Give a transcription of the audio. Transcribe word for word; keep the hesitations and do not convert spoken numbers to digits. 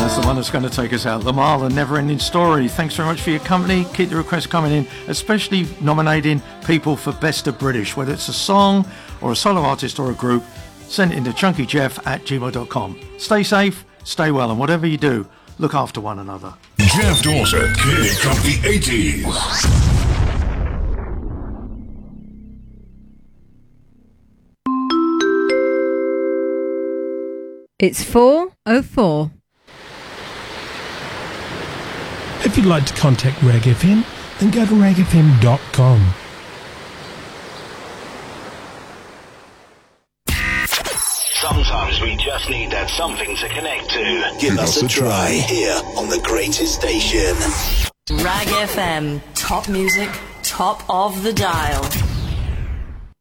That's the one that's going to take us out. Lamar, The Never Ending Story. Thanks very much for your company. Keep the requests coming in, especially nominating people for Best of British, whether it's a song or a solo artist or a group. Send it into chunkyjeff at gmail dot com. Stay safe, stay well, and whatever you do, look after one another. Jeff Dawson, Kick of the eighties. It's four oh four. If you'd like to contact Rag F M, then go to rag f m dot com. Sometimes we just need that something to connect to. Give us a try here on the greatest station. Rag F M, top music, top of the dial.